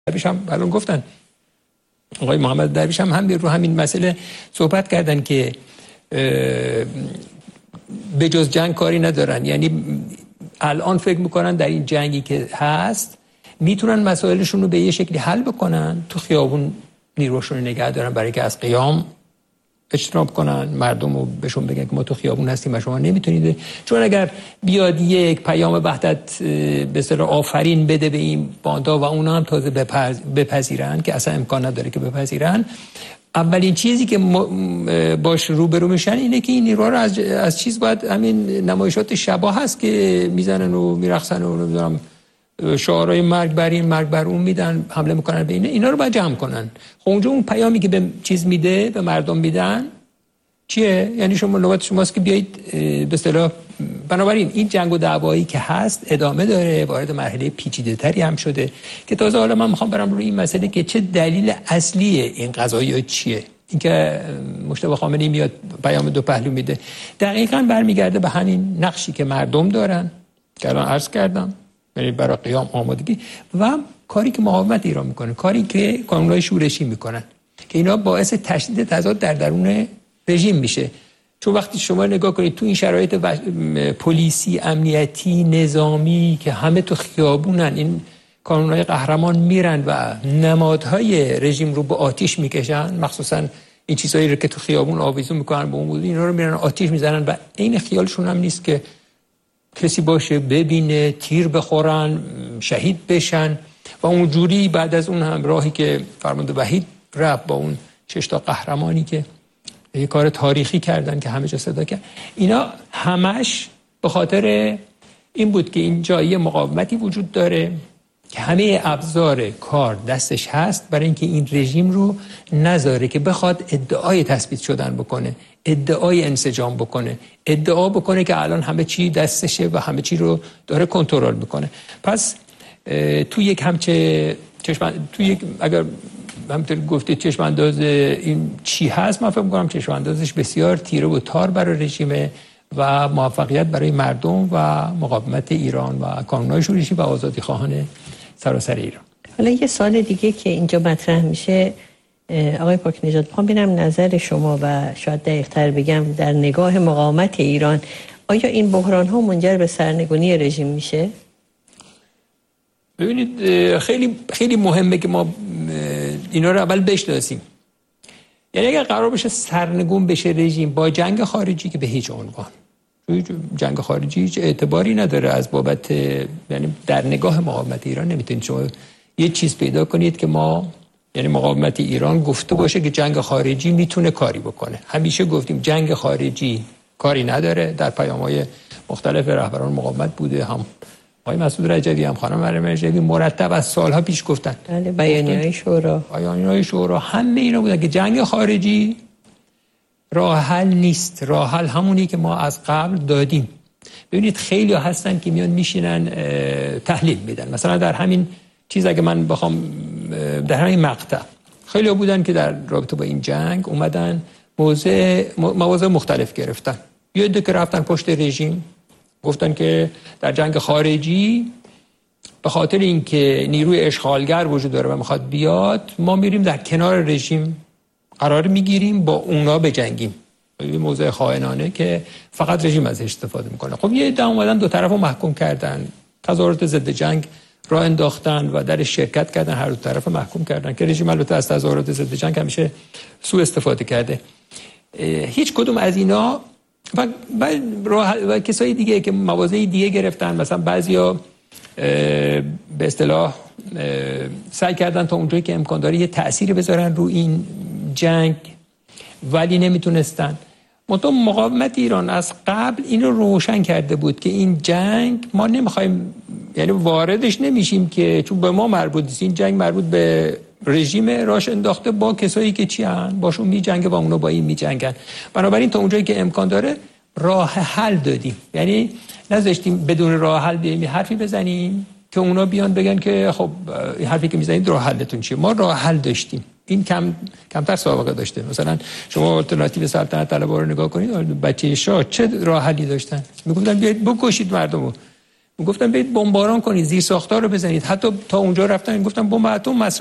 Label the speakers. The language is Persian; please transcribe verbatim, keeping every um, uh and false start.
Speaker 1: درویش هم الان گفتن، آقای محمد درویش هم هم رو همین مسئله صحبت کردن که به جز جنگ کاری ندارن. یعنی الان فکر میکنن در این جنگی که هست میتونن مسائلشون رو به یه شکلی حل بکنن، تو خیابون نیروشون رو نگه دارن برای که از قیام اجتناب کنن، مردم رو بهشون بگن که ما تو خیابون هستیم و شما نمیتونید. چون اگر بیاد یک پیام وحدت به اصطلاح آفرین بده به این باندا و اونا هم تازه بپذیرن که اصلا امکان نداره که بپذیرن، اولین چیزی که باش روبرو میشن اینه که این نیروها رو از از چیز باید همین نمایشات شبا هست که میزنن و میرقصن و نمیدونم شعارهای مرگ بر این مرگ بر اون میدن، حمله میکنن به اینا، اینا رو باید جمع کنن. خب اونجا اون پیامی که به چیز میده، به مردم میدن چیه؟ یعنی شما نوبت شماست که بیایید به اصطلاح. بنابراین این جنگ و دعوایی که هست ادامه داره، وارد مرحله پیچیده تری هم شده که تازه حالا من میخوام برم روی این مسئله که چه دلیل اصلی این قضایا چیه. اینکه مجتبی خامنه‌ای میاد پیام دو پهلو میده، دقیقاً برمیگرده به همین نقشی که مردم دارن که الان عرض کردم، یعنی برای قیام آمادگی و کاری که مقاومت ایران میکنه، کاری که کانونهای شورشی میکنن که اینا باعث تشدید تضاد در درون رژیم میشه. چون وقتی شما نگاه کنید تو این شرایط و... پلیسی، امنیتی، نظامی که همه تو خیابونن، این کانونهای قهرمان میرن و نمادهای رژیم رو به آتیش میکشن، مخصوصا این چیزایی رو که تو خیابون آویزون میکنن به اون بود، اینا رو میرن آتیش میزنن و این خیالشون هم نیست که کسی باشه ببینه، تیر بخورن، شهید بشن و اونجوری بعد از اون هم راهی که فرمانده وحید رفت با اون شش تا قهرمانی که یه کار تاریخی کردن که همه جا صدا کرد، اینا همش به خاطر این بود که این جایی مقاومتی وجود داره که همه ابزار کار دستش هست برای اینکه این رژیم رو نذاره که بخواد ادعای تثبیت شدن بکنه، ادعای انسجام بکنه، ادعا بکنه که الان همه چی دستشه و همه چی رو داره کنترل میکنه. پس تو یک همچه چشم تو یک اگر همونطور گفتید چشم انداز این چی هست، من فکر می‌کنم چشم اندازش بسیار تیره و تار برای رژیم و موفقیت برای مردم و مقاومت ایران و کانونهای شورشی و آزادی خواهان سراسر ایران.
Speaker 2: حالا یه سوال دیگه که اینجا مطرح میشه آقای پاکنژاد، میخوام ببینم نظر شما و شاید دقیق‌تر بگم در نگاه مقاومت ایران، آیا این بحران‌ها منجر به سرنگونی رژیم میشه؟
Speaker 1: ببینید خیلی خیلی مهمه که ما اینا رو اول بشناسیم. یعنی اگر قرار بشه سرنگون بشه رژیم با جنگ خارجی که به هیچ عنوان، جنگ خارجی هیچ اعتباری نداره از بابت، یعنی در نگاه مقاومت ایران نمیتونید شما یه چیز پیدا کنید که ما، یعنی مقاومت ایران گفته باشه که جنگ خارجی میتونه کاری بکنه. همیشه گفتیم جنگ خارجی کاری نداره، در پیام‌های مختلف رهبران مقاومت بوده، هم آقای مسعود رجوی هم خانم مریم رجوی مرتب از سالها پیش گفتن،
Speaker 2: بله، بیانیه‌های شورا
Speaker 1: بیانیه‌های شورا همه اینا بودن که جنگ خارجی راه حل نیست، راه حل همونی که ما از قبل دادیم. ببینید خیلی هستن که میان میشینن تحلیل میدن، مثلا در همین چیز اگه من بخوام در همین مقطع خیلی ها بودن که در رابطه با این جنگ اومدن موضع مواضع مختلف گرفتن. یه عده که رفتن پشت رژیم گفتن که در جنگ خارجی به خاطر اینکه نیروی اشغالگر وجود داره و میخواد بیاد، ما میریم در کنار رژیم قرار میگیریم با اونا بجنگیم. یه موضوع خائنانه که فقط رژیم ازش استفاده میکنه. خب یه عده اومدن دو طرفو محکوم کردن، تظاهرات ضد جنگ راه انداختن و در شرکت کردن، هر دو طرف محکوم کردن که رژیم البته از تظاهرات ضد جنگ همیشه سوء استفاده کرده. هیچ کدوم از اینا و, و, و کسای دیگه که مواضع دیگه گرفتن، مثلا بعضیا به اصطلاح سعی کردن تا اونجایی که امکان داره یه تأثیری بذارن رو این جنگ ولی نمیتونستن. منتها مقاومت ایران از قبل این رو روشن کرده بود که این جنگ ما نمیخوایم، یعنی واردش نمیشیم که چون به ما مربوط نیست، این جنگ مربوط به رژیم راش انداخته با کسایی که چی هن باشون میجنگه و اونا با این میجنگن. بنابراین تا اونجایی که امکان داره راه حل دادیم، یعنی نذاشتیم بدون راه حل بیایم حرفی بزنیم که اونا بیان بگن که خب این حرفی که میزنید راه حلتون چیه. ما راه حل داشتیم، این کم کمتر سابقه داشته. مثلا شما آلترناتیو سلطنت طلبها رو نگاه کنید، بچه شاه چه راه حلی داشتن؟ میگفتن بیاید بکشید مردمو، گفتم برید بمباران کنید، زیر ساختار رو بزنید. حتی تا اونجا رفتن گفتم بمب اتم